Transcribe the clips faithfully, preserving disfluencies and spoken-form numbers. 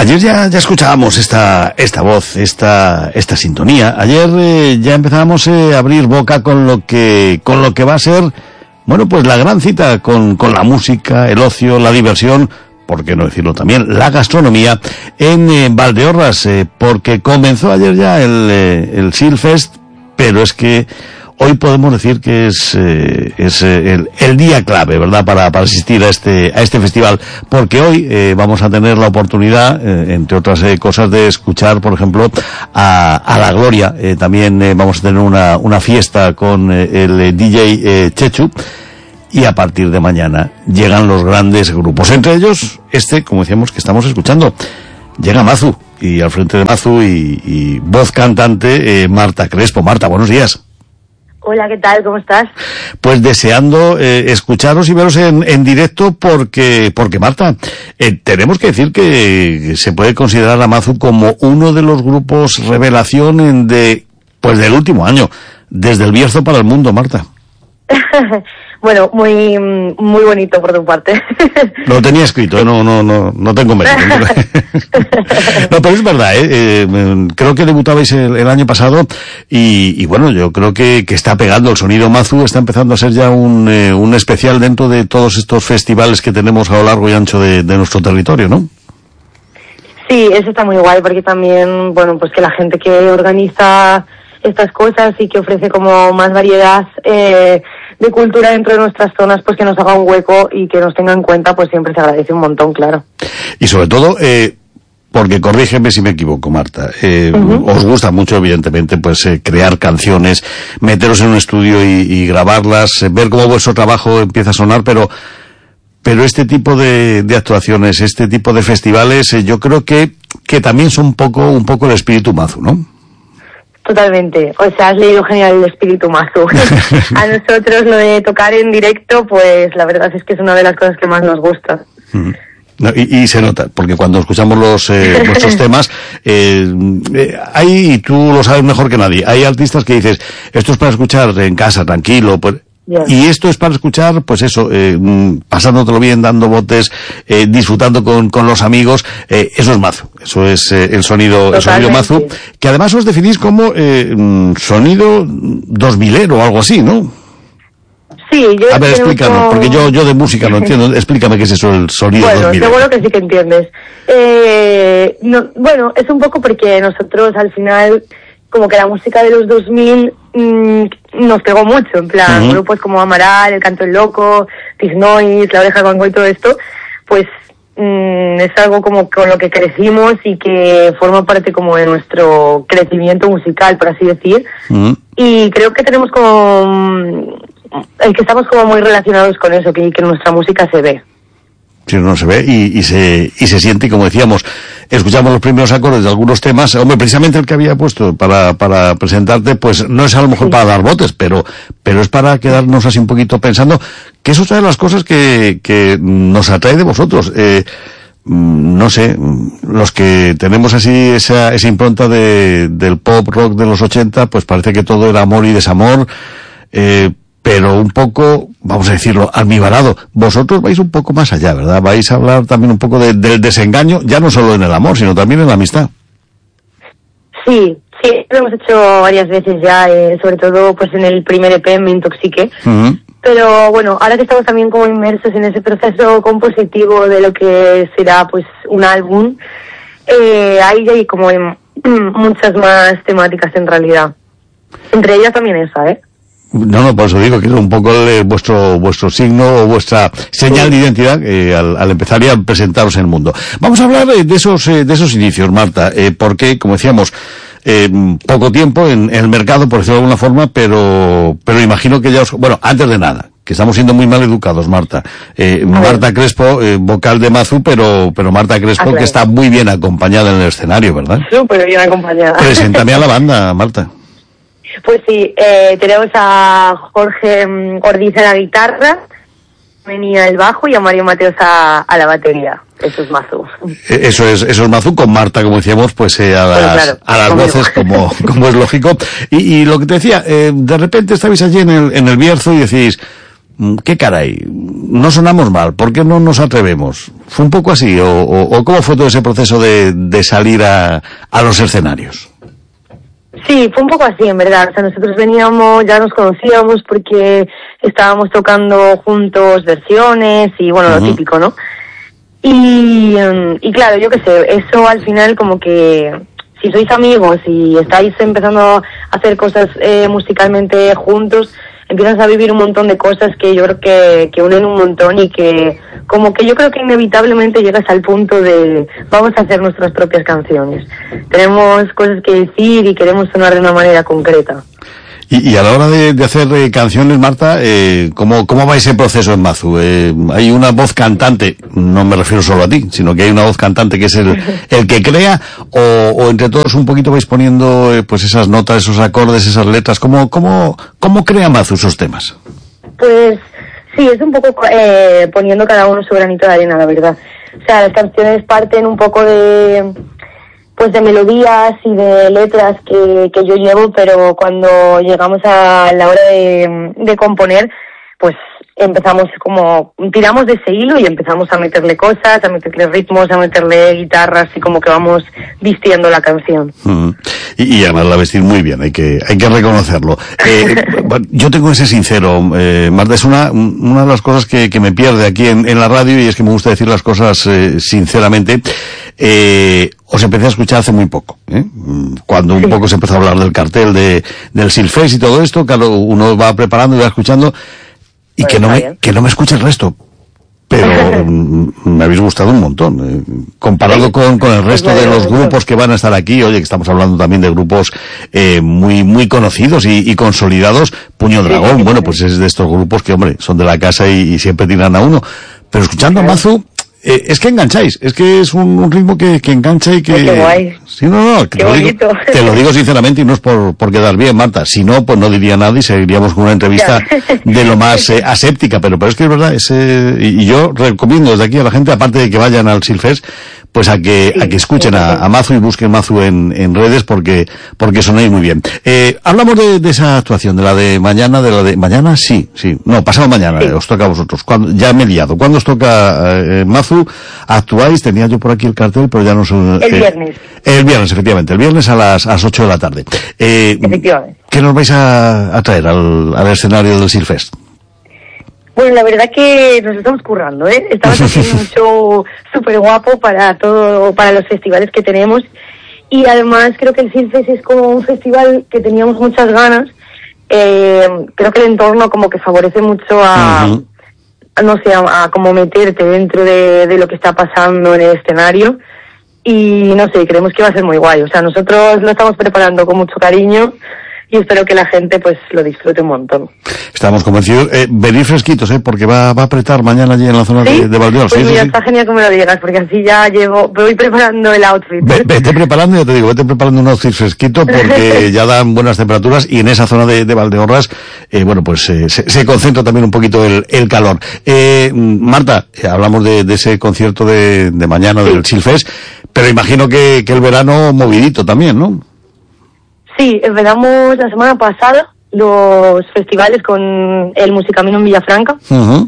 Ayer ya, ya escuchábamos esta, esta voz, esta, esta sintonía. Ayer eh, ya empezábamos eh, a abrir boca con lo que, con lo que va a ser, bueno, pues la gran cita con, con la música, el ocio, la diversión, por qué no decirlo también, la gastronomía en eh, Valdeorras, eh, porque comenzó ayer ya el, eh, el Silfest, pero es que hoy podemos decir que es, eh, es eh, el, el día clave, ¿verdad?, para, para asistir a este, a este festival, porque hoy eh, vamos a tener la oportunidad, eh, entre otras eh, cosas, de escuchar, por ejemplo, a, a La Gloria. Eh, también eh, vamos a tener una, una fiesta con eh, el eh, D J eh, Chechu, y a partir de mañana llegan los grandes grupos, entre ellos este, como decíamos, que estamos escuchando. Llega Mazu, y al frente de Mazu y, y voz cantante, eh, Marta Crespo. Marta, buenos días. Hola, ¿qué tal? ¿Cómo estás? Pues deseando eh, escucharos y veros en, en directo porque, porque Marta, eh, tenemos que decir que se puede considerar a Mazu como uno de los grupos revelación en de, pues del último año, desde el Bierzo para el mundo, Marta. Bueno, muy muy bonito por tu parte. Lo tenía escrito, ¿eh? no no no no tengo mérito. No, pero es verdad, ¿eh? Eh, creo que debutabais el, el año pasado y, y bueno, yo creo que, que está pegando el sonido Mazu, está empezando a ser ya un, eh, un especial dentro de todos estos festivales que tenemos a lo largo y ancho de, de nuestro territorio, ¿no? Sí, eso está muy guay porque también, bueno, pues que la gente que organiza estas cosas y que ofrece como más variedad eh, de cultura dentro de nuestras zonas, pues que nos haga un hueco y que nos tenga en cuenta, pues siempre se agradece un montón, claro. Y sobre todo, eh, porque corrígeme si me equivoco, Marta, eh, uh-huh. os gusta mucho, evidentemente, pues eh, crear canciones, meteros en un estudio y, y grabarlas, eh, ver cómo vuestro trabajo empieza a sonar, pero pero este tipo de, de actuaciones, este tipo de festivales, eh, yo creo que que también son un poco un poco el espíritu Mazu, ¿no? Totalmente, o sea, has leído genial el espíritu Mazu. A nosotros lo de tocar en directo, pues la verdad es que es una de las cosas que más nos gusta. Mm. No, y, y se nota, porque cuando escuchamos los eh, vuestros temas, eh, eh, hay, y tú lo sabes mejor que nadie, hay artistas que dices, esto es para escuchar en casa, tranquilo, pues... Yeah. Y esto es para escuchar, pues eso, eh, pasándotelo bien, dando botes, eh, disfrutando con, con los amigos, eh, eso es Mazu, eso es eh, el sonido, el sonido Mazu, que además os definís como eh, sonido dos milero o algo así, ¿no? Sí, yo... A ver, explícanos, como... porque yo yo de música no entiendo, explícame qué es eso, el sonido bueno, dos milero. Bueno, seguro que sí que entiendes. Eh, no, bueno, es un poco porque nosotros al final... como que la música de los dos mil mmm, nos pegó mucho, en plan, uh-huh. grupos como Amaral, El Canto del Loco, Tisnois, La Oreja de Van Gogh y todo esto, pues mmm, es algo como con lo que crecimos y que forma parte como de nuestro crecimiento musical, por así decir, uh-huh. y creo que tenemos como, el que estamos como muy relacionados con eso, que, que nuestra música se ve. Si no se ve y, y se y se siente, y como decíamos, escuchamos los primeros acordes de algunos temas. Hombre, precisamente el que había puesto para para presentarte, pues no es a lo mejor sí. para dar botes, pero pero es para quedarnos así un poquito pensando que es otra de las cosas que que nos atrae de vosotros. Eh, no sé, los que tenemos así esa esa impronta de del pop rock de los ochenta, pues parece que todo era amor y desamor. Eh, pero un poco, vamos a decirlo, almibarado. Vosotros vais un poco más allá, ¿verdad? Vais a hablar también un poco de, del desengaño, ya no solo en el amor, sino también en la amistad. Sí, sí, lo hemos hecho varias veces ya, eh, sobre todo pues en el primer E P, Me Intoxiqué. Uh-huh. Pero bueno, ahora que estamos también como inmersos en ese proceso compositivo de lo que será pues un álbum, eh, ahí hay como muchas más temáticas en realidad. Entre ellas también esa, ¿eh? No, no, por eso digo que es un poco el, vuestro vuestro signo o vuestra señal de identidad eh, al, al empezar y al presentaros en el mundo. Vamos a hablar eh, de esos eh, de esos inicios, Marta, eh, porque, como decíamos, eh, poco tiempo en, en el mercado, por decirlo de alguna forma, pero pero imagino que ya os... Bueno, antes de nada, que estamos siendo muy mal educados, Marta. Eh, Marta Crespo, eh, vocal de Mazu, pero pero Marta Crespo, ah, claro. que está muy bien acompañada en el escenario, ¿verdad? Súper bien acompañada. Preséntame a la banda, Marta. Pues sí, eh, tenemos a Jorge Ordiz a la guitarra, venía el bajo y a Mario Mateos a, a la batería. Eso es Mazu. Eso es, eso es Mazu con Marta, como decíamos, pues eh, a, las, bueno, claro, a las voces, como, como es lógico. Y, y lo que te decía, eh, de repente estabais allí en el, en el Bierzo y decís, ¿qué caray? No sonamos mal, ¿por qué no nos atrevemos? ¿Fue un poco así? ¿O, o, o cómo fue todo ese proceso de, de salir a, a los escenarios? Sí, fue un poco así, en verdad. O sea, nosotros veníamos, ya nos conocíamos porque estábamos tocando juntos versiones y, bueno, uh-huh. lo típico, ¿no? Y, y claro, yo qué sé, eso al final como que si sois amigos y estáis empezando a hacer cosas eh, musicalmente juntos, empiezas a vivir un montón de cosas que yo creo que, que unen un montón y que como que yo creo que inevitablemente llegas al punto de vamos a hacer nuestras propias canciones. Tenemos cosas que decir y queremos sonar de una manera concreta. Y, y a la hora de, de hacer eh, canciones, Marta, eh, ¿cómo, ¿cómo va ese proceso en Mazu? Eh, ¿Hay una voz cantante, no me refiero solo a ti, sino que hay una voz cantante que es el, el que crea, o, o entre todos un poquito vais poniendo eh, pues esas notas, esos acordes, esas letras? ¿Cómo, cómo, cómo crea Mazu esos temas? Pues sí, es un poco eh, poniendo cada uno su granito de arena, la verdad. O sea, las canciones parten un poco de... pues de melodías y de letras que, que yo llevo, pero cuando llegamos a la hora de, de componer, pues empezamos como, tiramos de ese hilo y empezamos a meterle cosas, a meterle ritmos, a meterle guitarras y como que vamos vistiendo la canción. Mm. Y, y además la vestir muy bien, hay que, hay que reconocerlo. Eh, yo tengo que ser sincero, eh, Marta, es una, una de las cosas que, que me pierde aquí en, en la radio, y es que me gusta decir las cosas eh, sinceramente. Eh, os empecé a escuchar hace muy poco, ¿eh? Cuando un sí. poco se empezó a hablar del cartel de, del Silfest y todo esto, claro, uno va preparando y va escuchando, y pues que no me, que no me escuche el resto. Pero me habéis gustado un montón, eh, comparado sí. con, con el resto de los grupos que van a estar aquí. Oye, que estamos hablando también de grupos eh, muy muy conocidos y, y consolidados. Puño Dragón, sí, bueno, pues es de estos grupos que, hombre, son de la casa y, y siempre tiran a uno. Pero escuchando a Mazu, Eh, es que engancháis, es que es un, un ritmo que, que engancha y que... Ay, qué guay. Sí, no, no, que qué te, lo bonito. digo, te lo digo sinceramente y no es por, por quedar bien, Marta. Si no, pues no diría nada y seguiríamos con una entrevista ya. de lo más eh, aséptica, pero, pero es que es verdad, es, eh, y, y yo recomiendo desde aquí a la gente, aparte de que vayan al Silfest, pues a que, sí, a que escuchen sí, sí. A, a Mazu y busquen Mazu en, en redes porque, porque sonáis muy bien. Eh, hablamos de, de esa actuación, de la de mañana, de la de, mañana, sí, sí, no, pasado mañana, sí. eh, os toca a vosotros. Cuando, ya me he liado. ¿Cuándo os toca, eh, Mazu? Actuáis, tenía yo por aquí el cartel, pero ya no sé. El eh, viernes. El viernes, efectivamente, el viernes a las, a las ocho de la tarde. Eh, efectivamente. ¿Qué nos vais a, a traer al, al escenario del Silfest? Bueno, la verdad que nos estamos currando, ¿eh? Estamos haciendo un show súper guapo para todo, para los festivales que tenemos. Y además creo que el Silfest es como un festival que teníamos muchas ganas. Eh, creo que el entorno como que favorece mucho a, uh-huh. a no sé, a, a como meterte dentro de, de lo que está pasando en el escenario. Y no sé, creemos que va a ser muy guay. O sea, nosotros lo estamos preparando con mucho cariño. Y espero que la gente pues lo disfrute un montón. Estamos convencidos. Eh, venid fresquitos, ¿eh? Porque va, va a apretar mañana allí en la zona ¿Sí? de, de Valdeorras. Pues sí, mira, sí, está sí. genial que me lo digas, porque así ya llevo, voy preparando el outfit. Ve, vete preparando, ya te digo, vete preparando un outfit fresquito porque ya dan buenas temperaturas y en esa zona de, de Valdeorras, eh, bueno, pues eh, se, se concentra también un poquito el, el calor. Eh, Marta, eh, hablamos de, de ese concierto de, de mañana sí. del Silfest, pero imagino que, que el verano movidito también, ¿no? Sí, empezamos la semana pasada los festivales con el Musicamino en Villafranca. Uh-huh.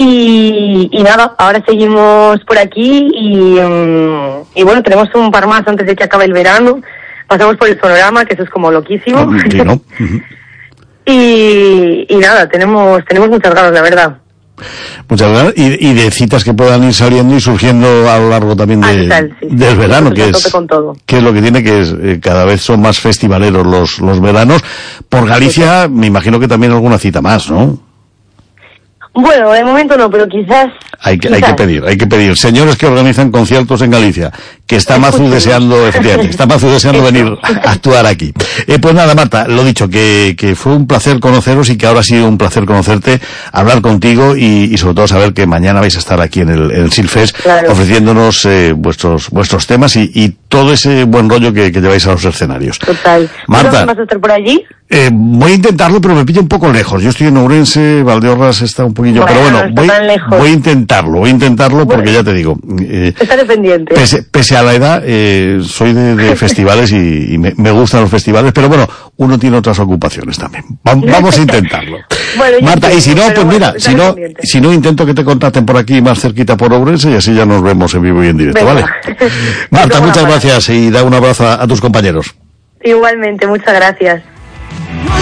Y, y nada, ahora seguimos por aquí y, um, y bueno, tenemos un par más antes de que acabe el verano. Pasamos por el Sonorama, que eso es como loquísimo. Uh, sí, ¿no? Uh-huh. y, y nada, tenemos, tenemos muchas ganas, la verdad. Muchas gracias. Y, y de citas que puedan ir saliendo y surgiendo a lo largo también de, tal, sí, del sí, verano, que es, que es lo que tiene, que es eh, cada vez son más festivaleros los, los veranos. Por Galicia, sí. me imagino que también alguna cita más, ¿no? Bueno, de momento no, pero quizás... Hay que, hay que pedir, hay que pedir. Señores que organizan conciertos en Galicia, que está Mazu deseando, efectivamente, está Mazu deseando venir a actuar aquí. Eh, pues nada, Marta, lo dicho, que, que fue un placer conoceros y que ahora ha sido un placer conocerte, hablar contigo y, y sobre todo saber que mañana vais a estar aquí en el, en el Silfest, claro. ofreciéndonos eh, vuestros vuestros temas y, y todo ese buen rollo que, que lleváis a los escenarios. Total. Marta, ¿vas a estar por allí? Eh, voy a intentarlo, pero me pilla un poco lejos. Yo estoy en Ourense, Valdeorras está un poquillo, bueno, pero bueno, voy, voy a intentar intentarlo, voy a intentarlo porque bueno, ya te digo... Eh, está dependiente. Pese, pese a la edad, eh, soy de, de festivales y, y me, me gustan los festivales, pero bueno, uno tiene otras ocupaciones también. Va, vamos a intentarlo. Bueno, Marta, y si no, pues mira, si no, si no intento que te contacten por aquí más cerquita por Ourense y así ya nos vemos en vivo y en directo, venga. ¿Vale? Marta, muchas gracias y da un abrazo a, a tus compañeros. Igualmente, muchas gracias.